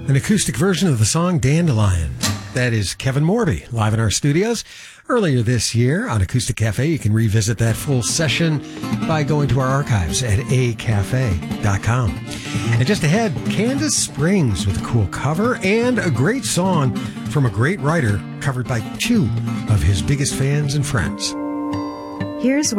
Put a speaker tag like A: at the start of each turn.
A: An acoustic version of the song Dandelion. That is Kevin Morby, live in our studios. Earlier this year on Acoustic Cafe, you can revisit that full session by going to our archives at acafe.com. And just ahead, Candace Springs with a cool cover and a great song from a great writer covered by two of his biggest fans and friends.
B: Here's